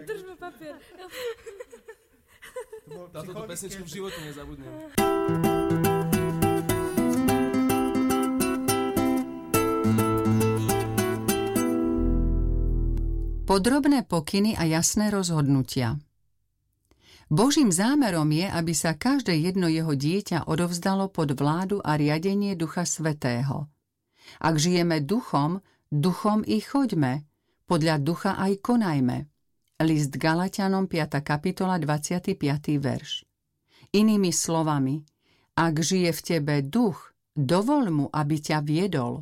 Držme papier. Táto pesničku v živote nezabudnem. Podrobné pokyny a jasné rozhodnutia. Božím zámerom je, aby sa každé jedno jeho dieťa odovzdalo pod vládu a riadenie Ducha Svätého. Ak žijeme duchom, duchom i choďme, podľa ducha aj konajme. List Galatianom 5. kapitola 25. verš. Inými slovami, ak žije v tebe duch, dovol mu, aby ťa viedol.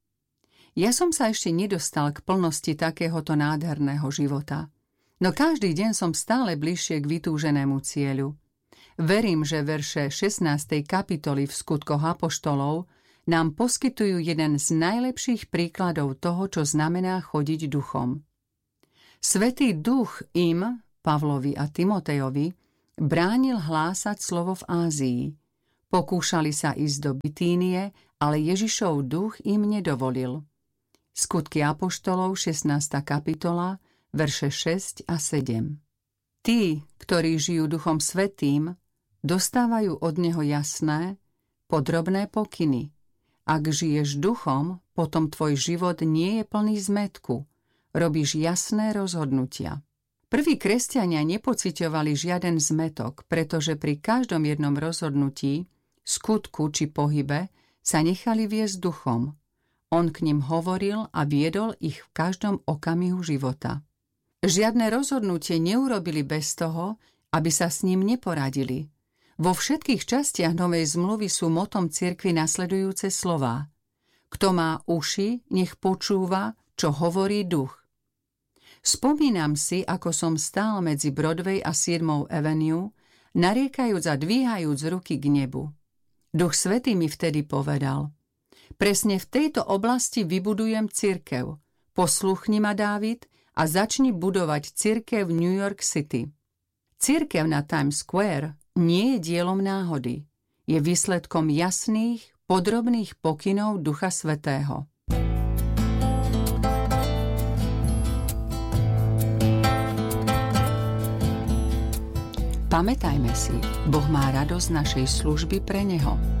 Ja som sa ešte nedostal k plnosti takéhoto nádherného života, no každý deň som stále bližšie k vytúženému cieľu. Verím, že verše 16. kapitoly v Skutkoch apoštolov nám poskytujú jeden z najlepších príkladov toho, čo znamená chodiť duchom. Svätý duch im, Pavlovi a Timotejovi, bránil hlásať slovo v Ázii. Pokúšali sa ísť do Bitínie, ale Ježišov duch im nedovolil. Skutky apoštolov, 16. kapitola, verše 6 a 7. Tí, ktorí žijú Duchom Svätým, dostávajú od Neho jasné, podrobné pokyny. Ak žiješ duchom, potom tvoj život nie je plný zmätku. Robíš jasné rozhodnutia. Prví kresťania nepociťovali žiaden zmätok, pretože pri každom jednom rozhodnutí, skutku či pohybe sa nechali viesť duchom. On k nim hovoril a viedol ich v každom okamihu života. Žiadne rozhodnutie neurobili bez toho, aby sa s ním neporadili. Vo všetkých častiach Novej zmluvy sú motom cirkvi nasledujúce slová. Kto má uši, nech počúva, čo hovorí duch. Spomínam si, ako som stál medzi Broadway a 7. Avenue, nariekajúc a dvíhajúc ruky k nebu. Duch Svätý mi vtedy povedal: presne v tejto oblasti vybudujem cirkev. Posluchni ma, Dávid, a začni budovať cirkev v New York City. Cirkev na Times Square nie je dielom náhody. Je výsledkom jasných, podrobných pokynov Ducha Svätého. Pamätajme si, Boh má radosť našej služby pre Neho.